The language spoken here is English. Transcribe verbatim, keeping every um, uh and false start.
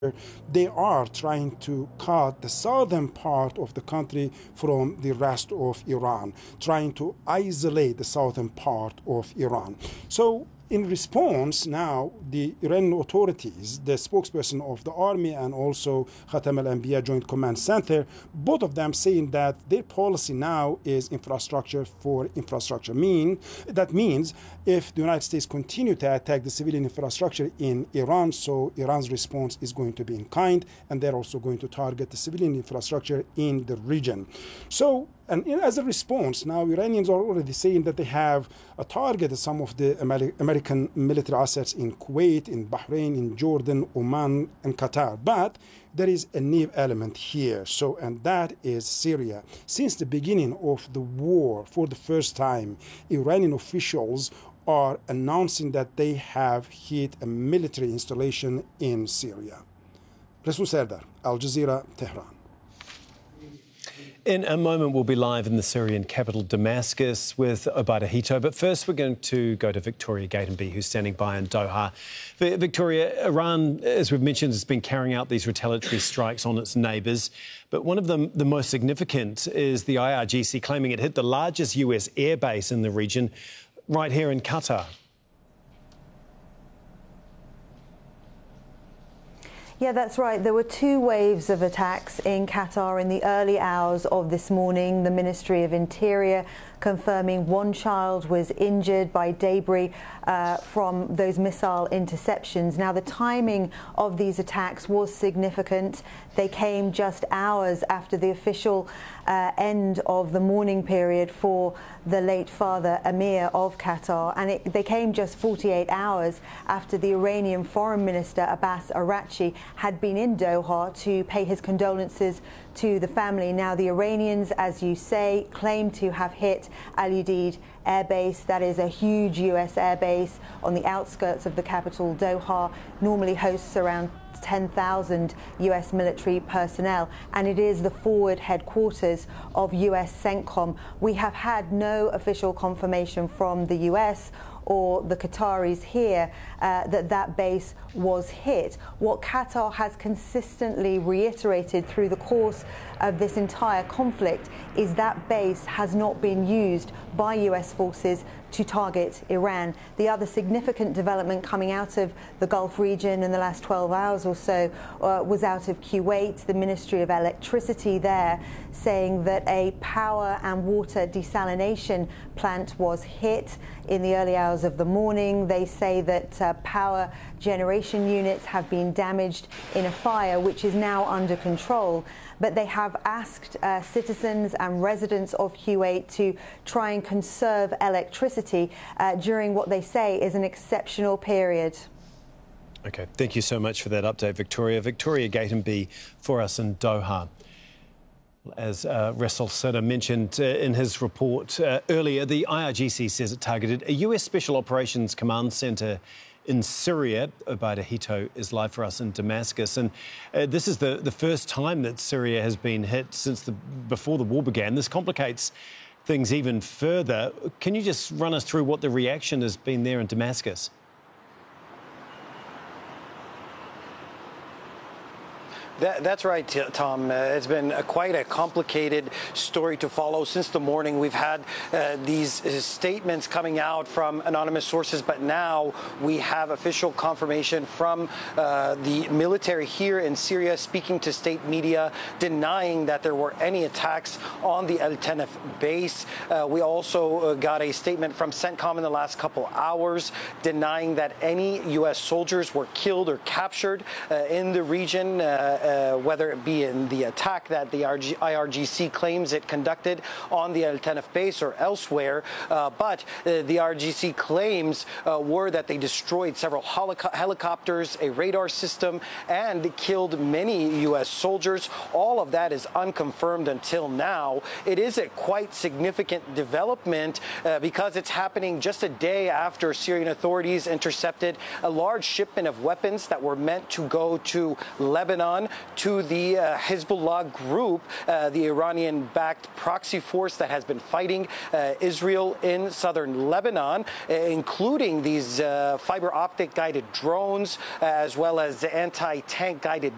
They are trying to cut the southern part of the country from the rest of Iran, trying to isolate the southern part of Iran. So in response, now the Iranian authorities, the spokesperson of the army and also Khatam al-Anbiya Joint Command Center, both of them saying that their policy now is infrastructure for infrastructure. Mean that means if the United States continue to attack the civilian infrastructure in Iran, so Iran's response is going to be in kind, and they're also going to target the civilian infrastructure in the region. So. And as a response, now Iranians are already saying that they have uh, targeted some of the Amer- American military assets in Kuwait, in Bahrain, in Jordan, Oman, and Qatar. But there is a new element here, so and that is Syria. Since the beginning of the war, for the first time, Iranian officials are announcing that they have hit a military installation in Syria. Rasul Serdar, Al Jazeera, Tehran. In a moment, we'll be live in the Syrian capital, Damascus, with Obaida Hito. But first, we're going to go to Victoria Gatenby, who's standing by in Doha. Victoria, Iran, as we've mentioned, has been carrying out these retaliatory strikes on its neighbours. But one of them, the most significant, is the I R G C claiming it hit the largest U S airbase in the region, right here in Qatar. Yeah, that's right. There were two waves of attacks in Qatar in the early hours of this morning. The Ministry of Interior confirming one child was injured by debris uh, from those missile interceptions. Now, the timing of these attacks was significant. They came just hours after the official uh, end of the mourning period for the late father, Emir of Qatar, and it, they came just forty-eight hours after the Iranian Foreign Minister Abbas Araghchi had been in Doha to pay his condolences to the family. Now, the Iranians, as you say, claim to have hit Al Udeid Air Base. That is a huge U S air base on the outskirts of the capital, Doha. Normally hosts around ten thousand U S military personnel, and it is the forward headquarters of U S CENTCOM. We have had no official confirmation from the U S or the Qataris here uh, that that base was hit. What Qatar has consistently reiterated through the course of this entire conflict is that base has not been used by U S forces to target Iran. The other significant development coming out of the Gulf region in the last twelve hours or so uh, was out of Kuwait, the Ministry of Electricity there saying that a power and water desalination plant was hit in the early hours of the morning. They say that uh, power generation units have been damaged in a fire which is now under control. But they have asked uh, citizens and residents of Kuwait to try and conserve electricity uh, during what they say is an exceptional period. OK, thank you so much for that update, Victoria. Victoria Gatenby for us in Doha. As uh, Rasul Serdar mentioned uh, in his report uh, earlier, the I R G C says it targeted a U S Special Operations Command Centre in Syria. Obaida Hito is live for us in Damascus. And uh, this is the, the first time that Syria has been hit since the, before the war began. This complicates things even further. Can you just run us through what the reaction has been there in Damascus? That, that's right, Tom. Uh, it's been a, quite a complicated story to follow since the morning. We've had uh, these uh, statements coming out from anonymous sources, but now we have official confirmation from uh, the military here in Syria speaking to state media, denying that there were any attacks on the Al Tanf base. Uh, we also uh, got a statement from CENTCOM in the last couple hours denying that any U S soldiers were killed or captured uh, in the region. Uh, Uh, whether it be in the attack that the I R G C claims it conducted on the Al Tanf base or elsewhere. Uh, but uh, the I R G C claims uh, were that they destroyed several helicopters, a radar system, and killed many U S soldiers. All of that is unconfirmed until now. It is a quite significant development uh, because it's happening just a day after Syrian authorities intercepted a large shipment of weapons that were meant to go to Lebanon, to the uh, Hezbollah group, uh, the Iranian-backed proxy force that has been fighting uh, Israel in southern Lebanon, uh, including these uh, fiber optic guided drones, uh, as well as anti-tank guided